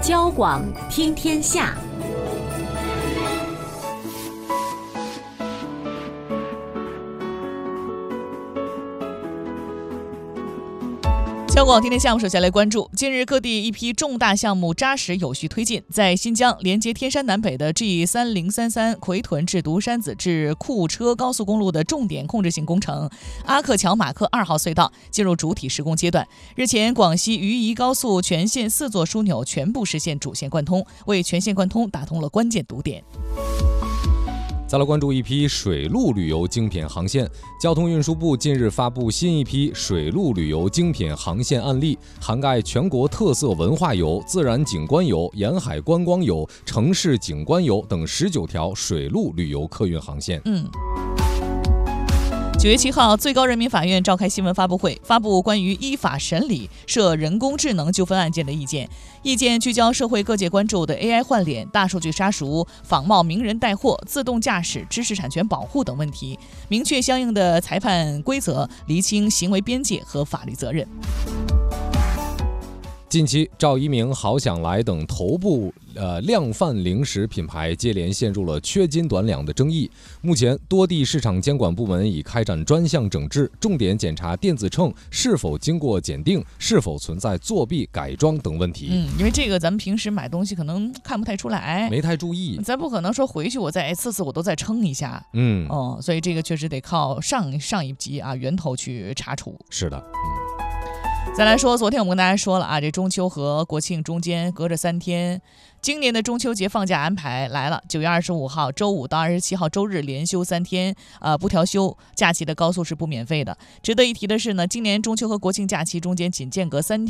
交广听天下。 交广听天下，我们首先来关注，近日各地一批重大项目扎实有序推进。在新疆，连接天山南北的 G3033 奎屯至独山子至库车高速公路的重点控制性工程阿克桥马克2号隧道进入主体施工阶段。日前，广西渝宜高速全线4座枢纽全部实现主线贯通，为全线贯通打通了关键堵点。 再来关注一批水陆旅游精品航线。交通运输部近日发布新一批水陆旅游精品航线案例，涵盖全国特色文化游、自然景观游、沿海观光游、城市景观游等19条水陆旅游客运航线。 9月7号，最高人民法院召开新闻发布会，发布关于依法审理涉人工智能纠纷案件的意见。意见聚焦社会各界关注的 AI 换脸、大数据杀熟、仿冒名人带货、自动驾驶、知识产权保护等问题，明确相应的裁判规则，厘清行为边界和法律责任。 近期，赵一鸣、好想来等头部量贩零食品牌接连陷入了缺斤短两的争议。目前，多地市场监管部门已开展专项整治，重点检查电子秤是否经过检定，是否存在作弊、改装等问题。 因为这个咱们平时买东西可能看不太出来， 没太注意， 咱不可能说回去我再次我都再称一下。所以这个确实得靠上一级源头去查处。 是的。 再来说，昨天我们跟大家说了这中秋和国庆中间隔着3天，今年的中秋节放假安排来了，9月25号周五到27号周日连休3天，不调休，假期的高速是不免费的。值得一提的是呢，今年中秋和国庆假期中间仅间隔3天。